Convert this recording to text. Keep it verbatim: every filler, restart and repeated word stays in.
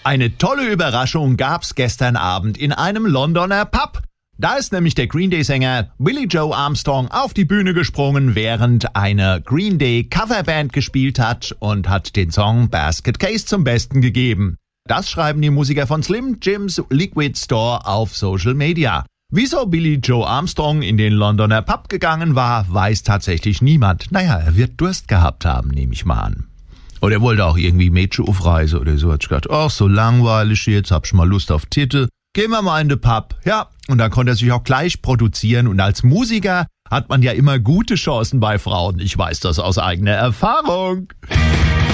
Eine tolle Überraschung gab's gestern Abend in einem Londoner Pub. Da ist nämlich der Green Day-Sänger Billie Joe Armstrong auf die Bühne gesprungen, während eine Green Day-Coverband gespielt hat und hat den Song Basket Case zum Besten gegeben. Das schreiben die Musiker von Slim Jim's Liquid Store auf Social Media. Wieso Billie Joe Armstrong in den Londoner Pub gegangen war, weiß tatsächlich niemand. Naja, er wird Durst gehabt haben, nehme ich mal an. Oder er wollte auch irgendwie Mädchen auf Reise oder so. Hat ich gedacht, ach, so langweilig jetzt, hab ich mal Lust auf Titel. Gehen wir mal in den Pub. Ja, und dann konnte er sich auch gleich produzieren. Und als Musiker hat man ja immer gute Chancen bei Frauen. Ich weiß das aus eigener Erfahrung.